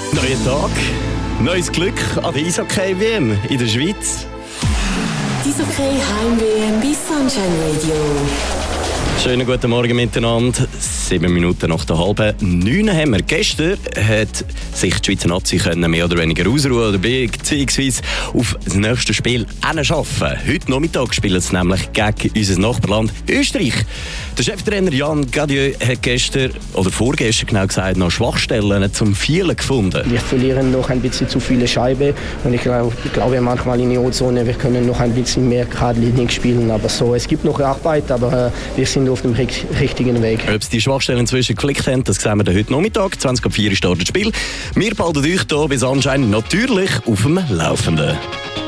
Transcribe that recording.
Neuer Tag, neues Glück an der Eishockey-WM in der Schweiz. Die Eishockey Heim-WM bei Sunshine Radio. Schönen guten Morgen miteinander. 7 Minuten nach der 8:30 haben wir. Gestern hat sich die Schweizer Nazi mehr oder weniger ausruhen oder beziehungsweise auf das nächste Spiel schaffen. Heute Nachmittag spielen sie nämlich gegen unser Nachbarland Österreich. Der Cheftrainer Jan Gadieu hat gestern, oder vorgestern genau gesagt, noch Schwachstellen zum Vielen gefunden. Wir verlieren noch ein bisschen zu viele Scheiben und ich glaube manchmal in der O-Zone, wir können noch ein bisschen mehr geradlinig spielen. Aber so, es gibt noch Arbeit, aber wir sind auf dem richtigen Weg. Ob es die Schwachstellen inzwischen geflickt haben, das sehen wir heute Nachmittag. 20:04 startet das Spiel. Wir behalten euch hier bis anscheinend natürlich auf dem Laufenden.